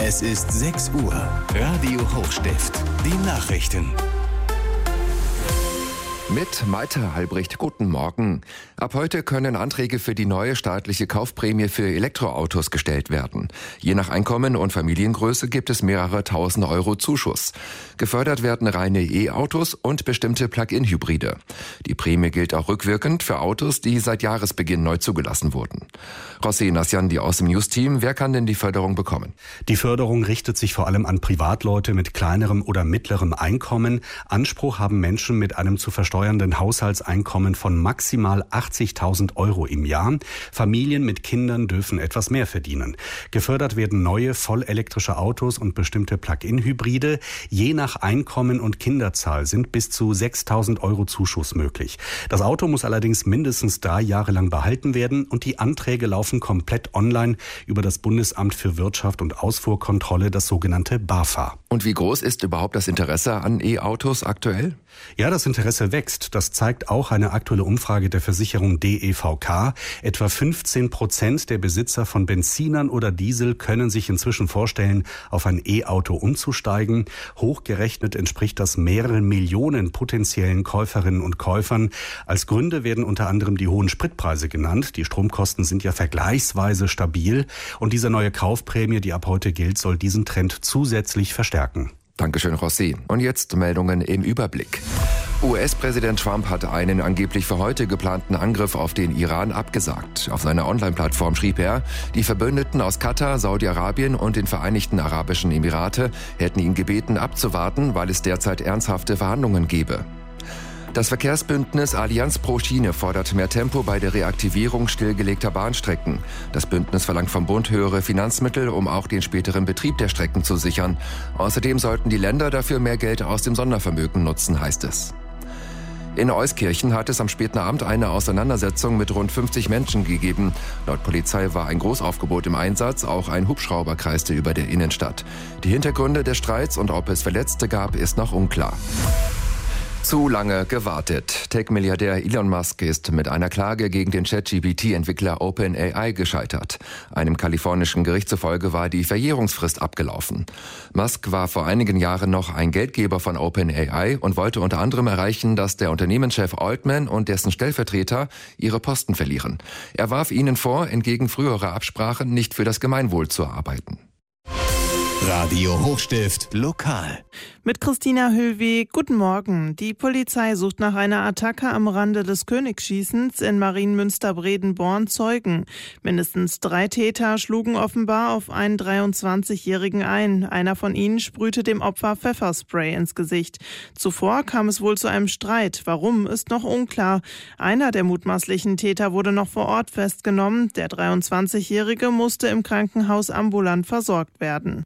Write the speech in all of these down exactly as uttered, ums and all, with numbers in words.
Es ist sechs Uhr. Radio Hochstift. Die Nachrichten. Mit Malte Halbricht, guten Morgen. Ab heute können Anträge für die neue staatliche Kaufprämie für Elektroautos gestellt werden. Je nach Einkommen und Familiengröße gibt es mehrere tausend Euro Zuschuss. Gefördert werden reine E-Autos und bestimmte Plug-in-Hybride. Die Prämie gilt auch rückwirkend für Autos, die seit Jahresbeginn neu zugelassen wurden. Rossi Nassiandi aus dem News-Team, wer kann denn die Förderung bekommen? Die Förderung richtet sich vor allem an Privatleute mit kleinerem oder mittlerem Einkommen. Anspruch haben Menschen mit einem zu versteuernden Haushaltseinkommen von maximal achtzigtausend Euro im Jahr. Familien mit Kindern dürfen etwas mehr verdienen. Gefördert werden neue vollelektrische Autos und bestimmte Plug-in-Hybride. Je nach Einkommen und Kinderzahl sind bis zu sechstausend Euro Zuschuss möglich. Das Auto muss allerdings mindestens drei Jahre lang behalten werden und die Anträge laufen komplett online über das Bundesamt für Wirtschaft und Ausfuhrkontrolle, das sogenannte BAFA. Und wie groß ist überhaupt das Interesse an E-Autos aktuell? Ja, das Interesse wächst. Das zeigt auch eine aktuelle Umfrage der Versicherung D E V K. Etwa fünfzehn Prozent der Besitzer von Benzinern oder Diesel können sich inzwischen vorstellen, auf ein E-Auto umzusteigen. Hochgerechnet entspricht das mehreren Millionen potenziellen Käuferinnen und Käufern. Als Gründe werden unter anderem die hohen Spritpreise genannt. Die Stromkosten sind ja vergleichsweise stabil. Und diese neue Kaufprämie, die ab heute gilt, soll diesen Trend zusätzlich verstärken. Dankeschön, Rossi. Und jetzt Meldungen im Überblick. U S-Präsident Trump hat einen angeblich für heute geplanten Angriff auf den Iran abgesagt. Auf seiner Online-Plattform schrieb er, die Verbündeten aus Katar, Saudi-Arabien und den Vereinigten Arabischen Emirate hätten ihn gebeten, abzuwarten, weil es derzeit ernsthafte Verhandlungen gebe. Das Verkehrsbündnis Allianz pro Schiene fordert mehr Tempo bei der Reaktivierung stillgelegter Bahnstrecken. Das Bündnis verlangt vom Bund höhere Finanzmittel, um auch den späteren Betrieb der Strecken zu sichern. Außerdem sollten die Länder dafür mehr Geld aus dem Sondervermögen nutzen, heißt es. In Euskirchen hat es am späten Abend eine Auseinandersetzung mit rund fünfzig Menschen gegeben. Laut Polizei war ein Großaufgebot im Einsatz, auch ein Hubschrauber kreiste über der Innenstadt. Die Hintergründe des Streits und ob es Verletzte gab, ist noch unklar. Zu lange gewartet. Tech-Milliardär Elon Musk ist mit einer Klage gegen den Chat-G P T-Entwickler OpenAI gescheitert. Einem kalifornischen Gericht zufolge war die Verjährungsfrist abgelaufen. Musk war vor einigen Jahren noch ein Geldgeber von OpenAI und wollte unter anderem erreichen, dass der Unternehmenschef Altman und dessen Stellvertreter ihre Posten verlieren. Er warf ihnen vor, entgegen früherer Absprachen nicht für das Gemeinwohl zu arbeiten. Radio Hochstift lokal. Mit Christina Höllweg, guten Morgen. Die Polizei sucht nach einer Attacke am Rande des Königsschießens in Marienmünster-Bredenborn Zeugen. Mindestens drei Täter schlugen offenbar auf einen dreiundzwanzigjährigen ein. Einer von ihnen sprühte dem Opfer Pfefferspray ins Gesicht. Zuvor kam es wohl zu einem Streit. Warum, ist noch unklar. Einer der mutmaßlichen Täter wurde noch vor Ort festgenommen. Der dreiundzwanzigjährige musste im Krankenhaus ambulant versorgt werden.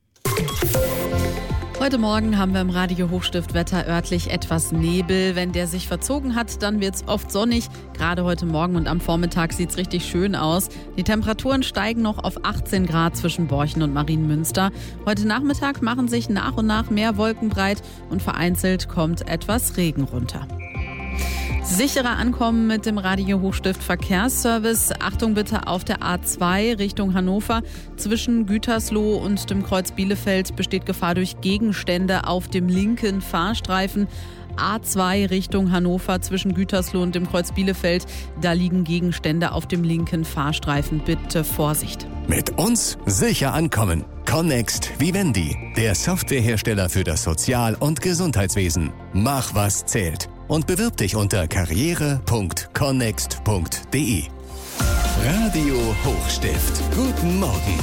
Heute Morgen haben wir im Radio Hochstift Wetter örtlich etwas Nebel. Wenn der sich verzogen hat, dann wird es oft sonnig. Gerade heute Morgen und am Vormittag sieht es richtig schön aus. Die Temperaturen steigen noch auf achtzehn Grad zwischen Borchen und Marienmünster. Heute Nachmittag machen sich nach und nach mehr Wolken breit und vereinzelt kommt etwas Regen runter. Sicherer ankommen mit dem Radio Hochstift Verkehrsservice. Achtung bitte auf der A zwei Richtung Hannover. Zwischen Gütersloh und dem Kreuz Bielefeld besteht Gefahr durch Gegenstände auf dem linken Fahrstreifen. A zwei Richtung Hannover zwischen Gütersloh und dem Kreuz Bielefeld. Da liegen Gegenstände auf dem linken Fahrstreifen. Bitte Vorsicht. Mit uns sicher ankommen. Connext Vivendi, der Softwarehersteller für das Sozial- und Gesundheitswesen. Mach, was zählt. Und bewirb dich unter karriere punkt connext punkt de. Radio Hochstift. Guten Morgen.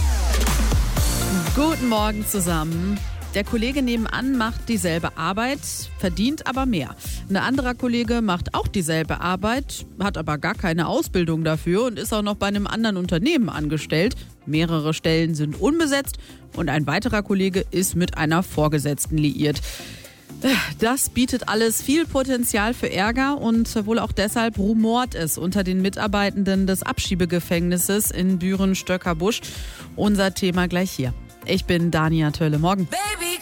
Guten Morgen zusammen. Der Kollege nebenan macht dieselbe Arbeit, verdient aber mehr. Ein anderer Kollege macht auch dieselbe Arbeit, hat aber gar keine Ausbildung dafür und ist auch noch bei einem anderen Unternehmen angestellt. Mehrere Stellen sind unbesetzt und ein weiterer Kollege ist mit einer Vorgesetzten liiert. Das bietet alles viel Potenzial für Ärger und wohl auch deshalb rumort es unter den Mitarbeitenden des Abschiebegefängnisses in Büren-Stöckerbusch. Unser Thema gleich hier. Ich bin Dania Tölle. Morgen. Baby.